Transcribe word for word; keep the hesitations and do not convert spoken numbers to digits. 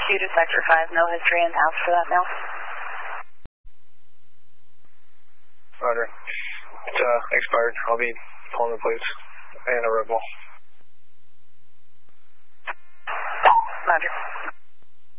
Q to Sector five, no history in house for that mail. Roger. It's uh, expired. I'll be pulling the plates and a red ball. Roger.